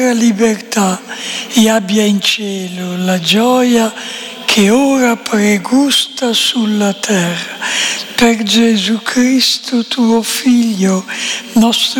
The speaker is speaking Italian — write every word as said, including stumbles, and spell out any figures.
libertà e abbia in cielo la gioia che ora pregusta sulla terra. Per Gesù Cristo, tuo Figlio, nostro